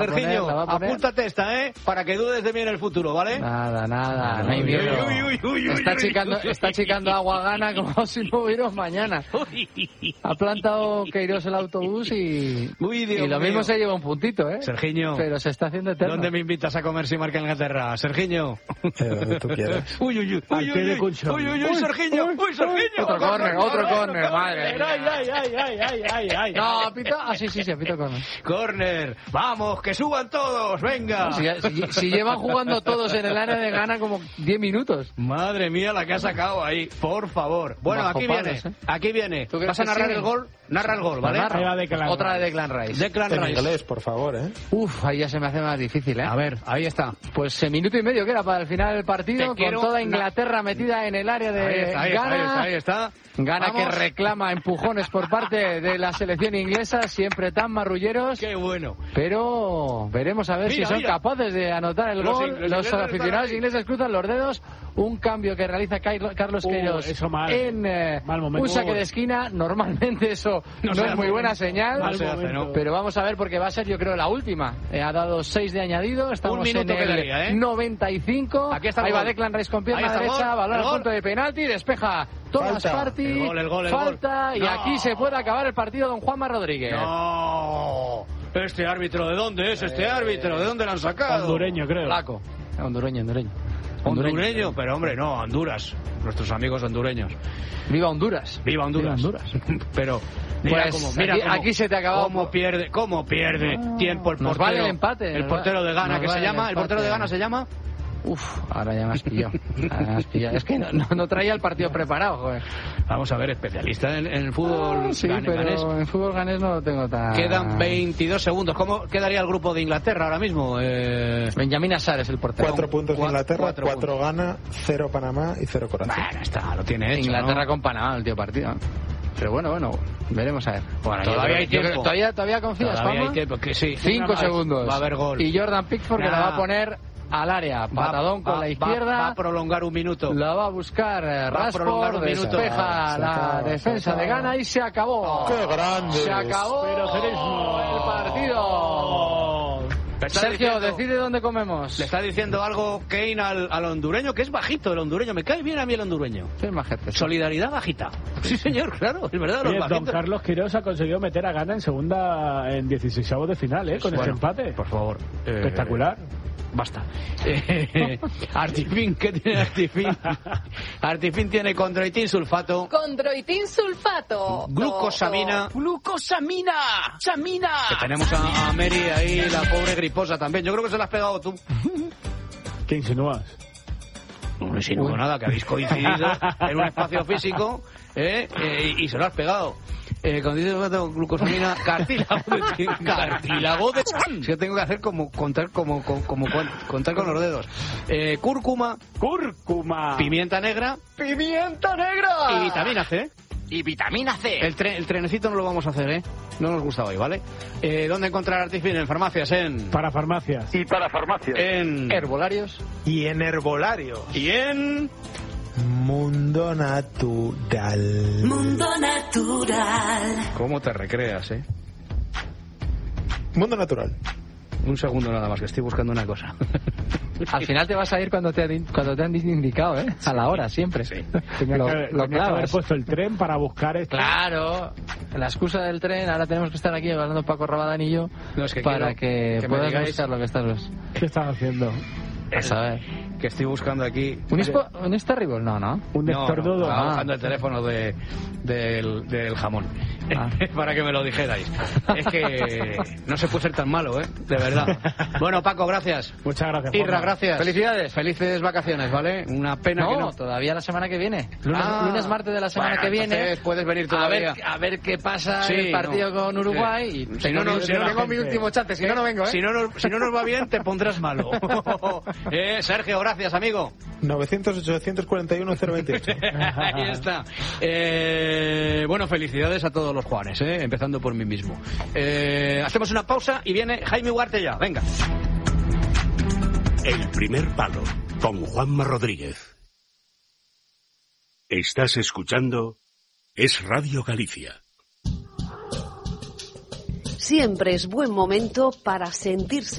Sergiño, apúntate esta, para que dudes de mí en el futuro, ¿vale? Nada, no hay miedo. Está achicando agua Gana como si no hubiera mañana. Ha plantado Queiroz el autobús y lo mismo se lleva un puntito, Sergiño. Pero se está haciendo eterno. ¿Dónde me invitas a comer si marca Inglaterra? Sergiño. Donde tú quieras. Uy, Sergiño. Otro córner, madre. Ay. No, pito. Sí, pito córner. Córner. Vamos, que suban todos, venga. Si llevan jugando todos en el área de Ghana como 10 minutos. Madre mía, la que ha sacado ahí, por favor. Bueno, aquí viene. ¿Vas a narrar el gol? Narra el gol, ¿vale? Otra de Declan Rice. En inglés, por favor, Ahí ya se me hace más difícil, A ver, ahí está. Pues minuto y medio que era para el final del partido, con toda Inglaterra metida en el área de Ghana. Ahí está. Ghana que reclama empujones por parte de la selección inglesa, siempre tan marrulleros. ¡Qué bueno! Pero veremos a ver si son capaces de anotar el gol. Los aficionados ingleses cruzan los dedos. Un cambio que realiza Carlos Queiroz en un saque de esquina. Normalmente eso no es muy buena señal. Pero vamos a ver porque va a ser, yo creo, la última. Ha dado 6 de añadido. Estamos en el 95. Ahí va Declan Rice con pierna derecha. Balón al punto de penalti. Despeja Thomas Partey. El gol. Falta. Y aquí se puede acabar el partido, don Juanma Rodríguez. No. ¿Este árbitro de dónde es? ¿De dónde lo han sacado? Hondureño, creo. Flaco. Hondureño. Hondureño, pero hombre, no, Honduras. Nuestros amigos hondureños. ¡Viva Honduras! ¡Viva Honduras! Pero mira aquí se te ha acabado. ¿Cómo pierde tiempo el portero? Nos vale el empate. El portero de Ghana, ¿el portero de Ghana se llama? Ahora ya me has pillado. Es que no traía el partido preparado, joder. Vamos a ver, especialista en el fútbol ganés. Pero en fútbol ganés no lo tengo tan... Quedan 22 segundos. ¿Cómo quedaría el grupo de Inglaterra ahora mismo? Benjamín Assar es el portero. 4 puntos de Inglaterra, 4 Ghana, 0 Panamá y 0 Croacia. Bueno, está, lo tiene hecho, Inglaterra con Panamá, el último partido. Pero bueno, veremos a ver. Bueno, todavía hay tiempo. ¿Todavía confías, Todavía hay tiempo, que sí. 5 segundos. Va a haber gol. Y Jordan Pickford que la va a poner al área, patadón con la izquierda. Va a prolongar un minuto. La va a buscar Rashford, despeja la defensa de Ghana y se acabó. ¡Qué grande! Se acabó el partido. Sergio, decide dónde comemos. Le está diciendo algo Kane al hondureño, que es bajito el hondureño. Me cae bien a mí el hondureño. Sí, es majete. Solidaridad bajita. Sí, señor, claro, es verdad. Los don Carlos Queiroz ha conseguido meter a Ghana en 16avos de final, con ese empate. Por favor. Espectacular. Basta. Artifin, ¿qué tiene Artifin? Artifin tiene condroitin sulfato. Condroitin sulfato. Glucosamina. ¡Samina! Que tenemos a Mary ahí, la pobre griposa también. Yo creo que se la has pegado tú. ¿Qué insinúas? No insinúo nada, que habéis coincidido en un espacio físico y se lo has pegado. Cuando dices glucosamina, cartílago de... Es que tengo que hacer contar con los dedos. Cúrcuma. Pimienta negra. ¡Y vitamina C. El trenecito no lo vamos a hacer, No nos gusta hoy, ¿vale? ¿Dónde encontrar Artifin? En farmacias, Para farmacias. En... Herbolarios. Y en herbolarios. Y en... Mundo Natural. ¿Cómo te recreas, Mundo Natural. Un segundo nada más, que estoy buscando una cosa. Al final te vas a ir cuando te han indicado, A la hora, siempre. Sí. Tenía que haber puesto el tren para buscar esto. Claro. La excusa del tren, ahora tenemos que estar aquí hablando Paco Rabadán y yo para que puedas buscar lo que estás... ¿Qué estás haciendo? A saber. Que estoy buscando aquí... ¿Un Starribol? No. Un estornudo. Estaba buscando el teléfono del jamón. Para que me lo dijerais. Es que no se puede ser tan malo, de verdad. Bueno, Paco, gracias. Muchas gracias, Irra, gracias. Felicidades. Felices vacaciones, ¿vale? Una pena que no. Todavía la semana que viene. Lunes, martes de la semana que viene. Puedes venir todavía. A ver qué pasa el partido con Uruguay. Si no, tengo mi último chance, si no vengo, Si no nos va bien, te pondrás malo. Sergio, gracias, amigo. 900-841-028. Ahí está. Bueno, felicidades a todos los Juanes, empezando por mí mismo. Hacemos una pausa y viene Jaime Huarte ya. Venga. El primer palo, con Juanma Rodríguez. Estás escuchando Es Radio Galicia. Siempre es buen momento para sentirse